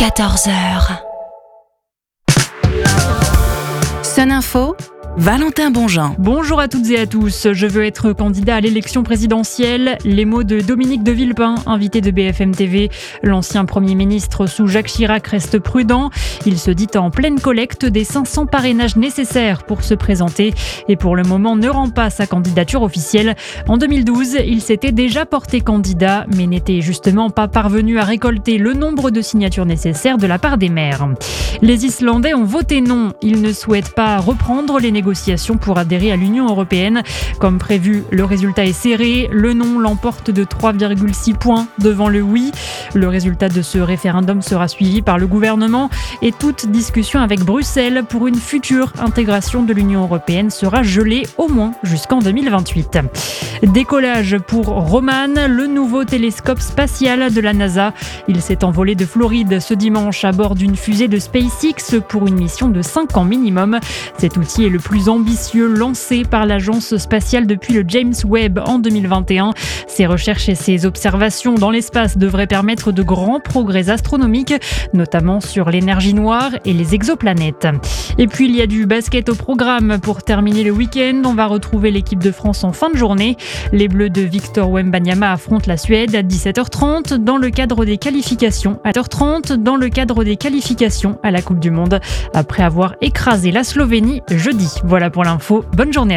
14h. Sun Info, Valentin Bonjean. Bonjour à toutes et à tous. Je veux être candidat à l'élection présidentielle. Les mots de Dominique de Villepin, invité de BFM TV. L'ancien Premier ministre sous Jacques Chirac reste prudent. Il se dit en pleine collecte des 500 parrainages nécessaires pour se présenter et pour le moment ne rend pas sa candidature officielle. En 2012, il s'était déjà porté candidat mais n'était justement pas parvenu à récolter le nombre de signatures nécessaires de la part des maires. Les Islandais ont voté non. Ils ne souhaitent pas reprendre les négociations pour adhérer à l'Union européenne. Comme prévu, le résultat est serré. Le non l'emporte de 3,6 points devant le oui. Le résultat de ce référendum sera suivi par le gouvernement et toute discussion avec Bruxelles pour une future intégration de l'Union européenne sera gelée au moins jusqu'en 2028. Décollage pour Roman, le nouveau télescope spatial de la NASA. Il s'est envolé de Floride ce dimanche à bord d'une fusée de SpaceX pour une mission de 5 ans minimum. Cet outil est le plus ambitieux lancé par l'agence spatiale depuis le James Webb en 2021. Ses recherches et ses observations dans l'espace devraient permettre de grands progrès astronomiques, notamment sur l'énergie noire et les exoplanètes. Et puis il y a du basket au programme. Pour terminer le week-end, on va retrouver l'équipe de France en fin de journée. Les Bleus de Victor Wembanyama affrontent la Suède à 17h30 dans le cadre des qualifications à 17h30 dans le cadre des qualifications à la Coupe du Monde, après avoir écrasé la Slovénie jeudi. Voilà pour l'info. Bonne journée.